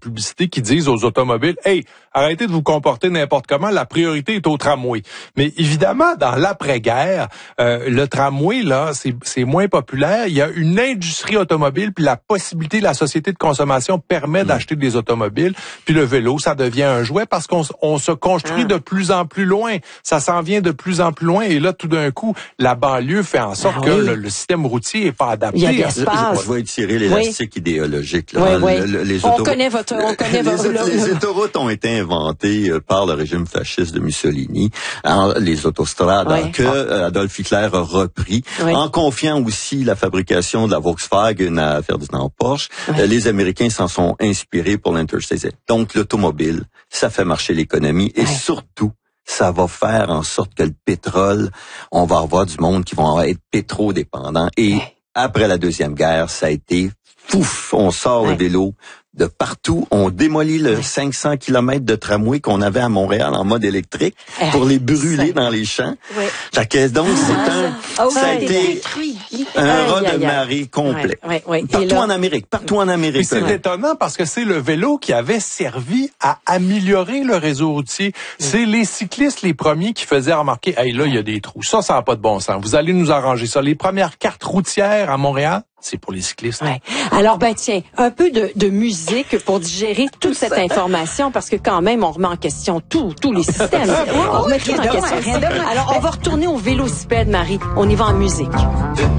publicité qui disent aux automobiles, hey, arrêtez de vous comporter n'importe comment, la priorité est au tramway. Mais évidemment, dans l'après-guerre, le tramway, là, c'est moins populaire. Il y a une industrie automobile, puis la possibilité, la société de consommation permet d'acheter des automobiles. Puis le vélo, ça devient un jouet parce qu'on se construit de plus en plus loin. Ça s'en vient de plus en plus loin. Et là, tout d'un coup, la banlieue fait en sorte que le système routier est pas adapté. Il y a de l'espace. Je vais étirer l'élastique idéologique. Là. On connaît votre... Les autoroutes ont été inventées par le régime fasciste de Mussolini, les autostrades que Adolf Hitler a repris, en confiant aussi la fabrication de la Volkswagen à Ferdinand Porsche. Les Américains s'en sont inspirés pour l'Interstate. Donc l'automobile, ça fait marcher l'économie et surtout, ça va faire en sorte que le pétrole, on va avoir du monde qui vont être pétrodépendants. Et après la Deuxième Guerre, ça a été pouf, on sort le vélo de partout. On démolit le 500 km de tramway qu'on avait à Montréal en mode électrique pour les brûler dans les champs. Donc, ça a été un raz de marée complet. Partout en Amérique. C'est étonnant parce que c'est le vélo qui avait servi à améliorer le réseau routier. C'est les cyclistes les premiers qui faisaient remarquer, hey, là, il y a des trous. Ça n'a pas de bon sens. Vous allez nous arranger ça. Les premières cartes routières à Montréal, c'est pour les cyclistes. Alors, tiens, un peu de musique pour digérer toute cette information, parce que quand même, on remet en question tous les systèmes. On remet tout en question. Alors, on va retourner au vélocipède, Marie. On y va en musique.